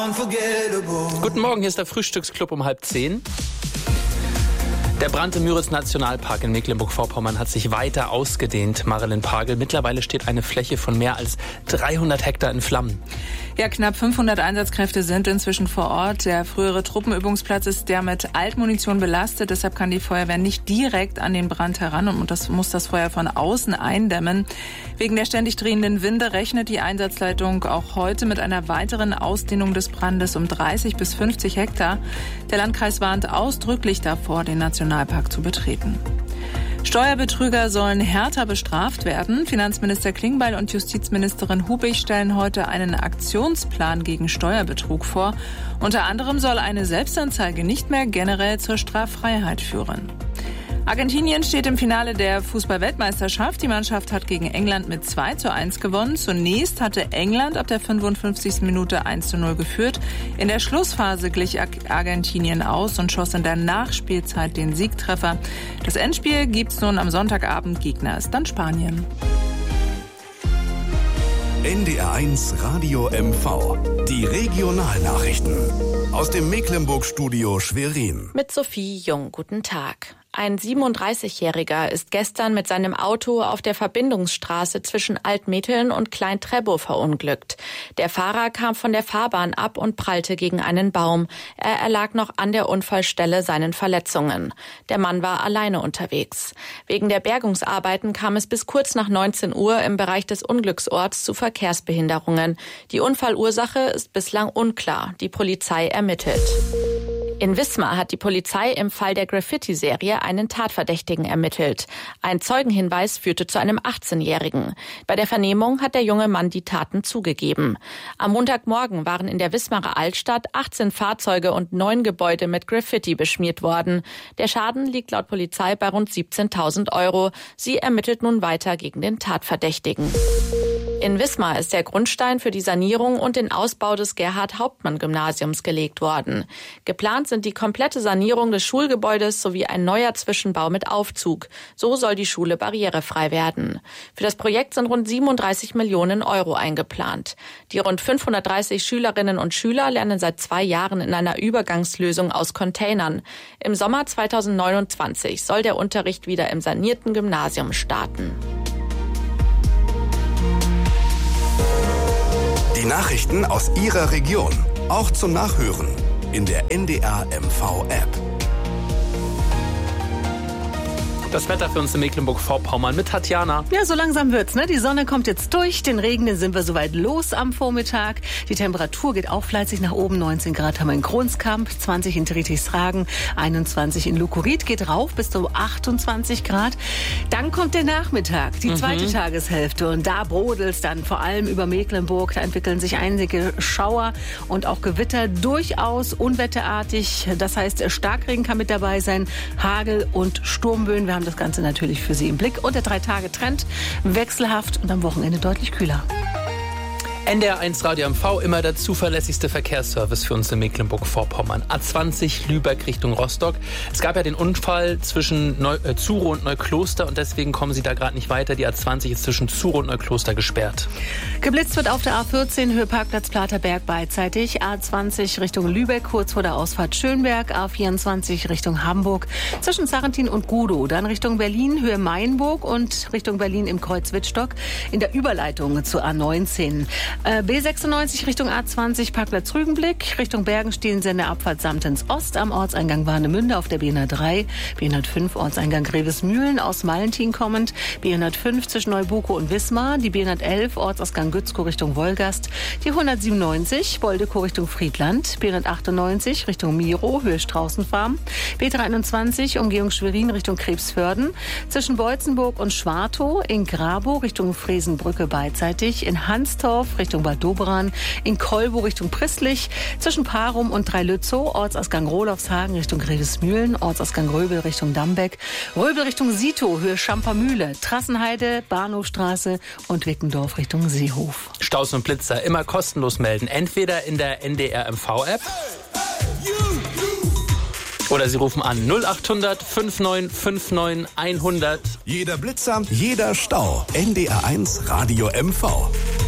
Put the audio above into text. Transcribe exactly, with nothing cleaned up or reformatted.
Guten Morgen, hier ist der Frühstücksclub um halb zehn. Der Brand im Müritz-Nationalpark in Mecklenburg-Vorpommern hat sich weiter ausgedehnt, Marilyn Pagel. Mittlerweile steht eine Fläche von mehr als dreihundert Hektar in Flammen. Ja, knapp fünfhundert Einsatzkräfte sind inzwischen vor Ort. Der frühere Truppenübungsplatz ist der mit Altmunition belastet. Deshalb kann die Feuerwehr nicht direkt an den Brand heran und das muss das Feuer von außen eindämmen. Wegen der ständig drehenden Winde rechnet die Einsatzleitung auch heute mit einer weiteren Ausdehnung des Brandes um dreißig bis fünfzig Hektar. Der Landkreis warnt ausdrücklich davor, den Nationalpark zu betreten. Steuerbetrüger sollen härter bestraft werden. Finanzminister Klingbeil und Justizministerin Hubig stellen heute einen Aktionsplan gegen Steuerbetrug vor. Unter anderem soll eine Selbstanzeige nicht mehr generell zur Straffreiheit führen. Argentinien steht im Finale der Fußball-Weltmeisterschaft. Die Mannschaft hat gegen England mit zwei zu eins gewonnen. Zunächst hatte England ab der fünfundfünfzigsten Minute eins zu null geführt. In der Schlussphase glich Argentinien aus und schoss in der Nachspielzeit den Siegtreffer. Das Endspiel gibt's nun am Sonntagabend. Gegner ist dann Spanien. N D R eins Radio M V. Die Regionalnachrichten. Aus dem Mecklenburg-Studio Schwerin. Mit Sophie Jung. Guten Tag. Ein siebenunddreißigjähriger ist gestern mit seinem Auto auf der Verbindungsstraße zwischen Altmetteln und Klein-Treppow verunglückt. Der Fahrer kam von der Fahrbahn ab und prallte gegen einen Baum. Er erlag noch an der Unfallstelle seinen Verletzungen. Der Mann war alleine unterwegs. Wegen der Bergungsarbeiten kam es bis kurz nach neunzehn Uhr im Bereich des Unglücksorts zu Verkehrsbehinderungen. Die Unfallursache ist bislang unklar. Die Polizei ermittelt. In Wismar hat die Polizei im Fall der Graffiti-Serie einen Tatverdächtigen ermittelt. Ein Zeugenhinweis führte zu einem achtzehnjährigen. Bei der Vernehmung hat der junge Mann die Taten zugegeben. Am Montagmorgen waren in der Wismarer Altstadt achtzehn Fahrzeuge und neun Gebäude mit Graffiti beschmiert worden. Der Schaden liegt laut Polizei bei rund siebzehntausend Euro. Sie ermittelt nun weiter gegen den Tatverdächtigen. In Wismar ist der Grundstein für die Sanierung und den Ausbau des Gerhard-Hauptmann-Gymnasiums gelegt worden. Geplant sind die komplette Sanierung des Schulgebäudes sowie ein neuer Zwischenbau mit Aufzug. So soll die Schule barrierefrei werden. Für das Projekt sind rund siebenunddreißig Millionen Euro eingeplant. Die rund fünfhundertdreißig Schülerinnen und Schüler lernen seit zwei Jahren in einer Übergangslösung aus Containern. Im Sommer zweitausendneunundzwanzig soll der Unterricht wieder im sanierten Gymnasium starten. Die Nachrichten aus Ihrer Region, auch zum Nachhören in der N D R M V-App. Das Wetter für uns in Mecklenburg-Vorpommern mit Tatjana. Ja, so langsam wird's, ne? Die Sonne kommt jetzt durch, den Regen, den sind wir soweit los am Vormittag. Die Temperatur geht auch fleißig nach oben. neunzehn Grad haben wir in Kronskamp, zwanzig in Trietigstragen, einundzwanzig in Lukurit, geht rauf bis zu achtundzwanzig Grad. Dann kommt der Nachmittag, die zweite mhm. Tageshälfte und da brodelt's dann vor allem über Mecklenburg. Da entwickeln sich einige Schauer und auch Gewitter durchaus unwetterartig. Das heißt, Starkregen kann mit dabei sein, Hagel und Sturmböen. Wir haben das Ganze natürlich für Sie im Blick. Und der drei-Tage-Trend wechselhaft und am Wochenende deutlich kühler. N D R eins Radio M V, immer der zuverlässigste Verkehrsservice für uns in Mecklenburg-Vorpommern. A zwanzig Lübeck Richtung Rostock. Es gab ja den Unfall zwischen Neu- äh, Zuro und Neukloster und deswegen kommen Sie da gerade nicht weiter. Die A zwanzig ist zwischen Zuro und Neukloster gesperrt. Geblitzt wird auf der A vierzehn, Höhe Parkplatz Platerberg beidseitig. A zwanzig Richtung Lübeck, kurz vor der Ausfahrt Schönberg. A vierundzwanzig Richtung Hamburg, zwischen Sarrentin und Gudow. Dann Richtung Berlin, Höhe Mainburg und Richtung Berlin im Kreuz Wittstock in der Überleitung zur A neunzehn. B sechsundneunzig Richtung A zwanzig, Parkplatz Rügenblick, Richtung Bergenstehen, Abfahrt Samtens Ost, am Ortseingang Warnemünde auf der B hundertdrei, B hundertfünf Ortseingang Grevesmühlen, aus Malentin kommend, B hundertfünf zwischen Neubuko und Wismar, die B hundertelf Ortsausgang Gützkow Richtung Wolgast, die hundertsiebenundneunzig Boldekow Richtung Friedland, B hundertachtundneunzig Richtung Miro, Höhe Straußenfarm, B dreiundzwanzig Umgehung Schwerin Richtung Krebsförden, zwischen Beutzenburg und Schwartow, in Grabow Richtung Fresenbrücke beidseitig, in Hanstorf Richtung Bad Dobran, in Kolbow Richtung Prisslich, zwischen Parum und Dreilützow, Ortsausgang Rolofshagen Richtung Grevesmühlen, Ortsausgang Röbel Richtung Dambeck, Röbel Richtung Sito, Höhe Schampermühle, Trassenheide, Bahnhofstraße und Wickendorf Richtung Seehof. Staus und Blitzer immer kostenlos melden, entweder in der N D R M V-App oder Sie rufen an null achthundert neunundfünfzig neunundfünfzig hundert. Jeder Blitzer, jeder Stau. N D R eins Radio M V.